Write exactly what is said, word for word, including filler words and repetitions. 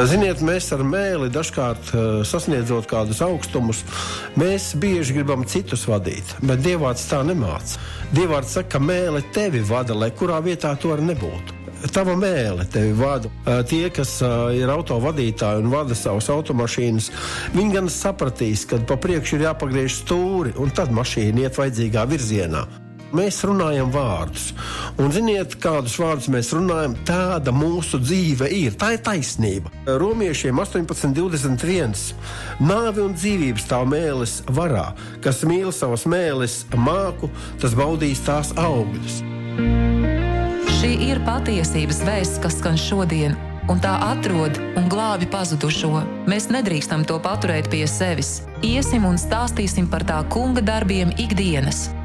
Ziniet, mēs ar mēli dažkārt sasniedzot kādus augstumus, mēs bieži gribam citus vadīt, bet Dievvārds tā nemāca. Dievvārds saka, ka mēle tevi vada, lai kurā vietā to arī nebūtu. Tava mēle tevi vada. Tie, kas ir autovadītāji un vada savas automašīnas, viņi gan sapratīs, kad pa priekšu ir jāpagriež stūri, un tad mašīna iet vajadzīgā virzienā. Mēs runājam vārdus. Un ziniet, kādus vārdus mēs runājam, tāda mūsu dzīve ir. Tā ir taisnība. Romiešiem astoņpadsmit divdesmit viens. Nāve un dzīvība stāv mēles varā. Kas mīl savas mēles māku, tas baudīs tās augļus. Šī ir patiesības vēsts, kas skan šodien, un tā atrod un glābi pazudušo. Mēs nedrīkstam to paturēt pie sevis. Iesim un stāstīsim par tā kunga darbiem ikdienas.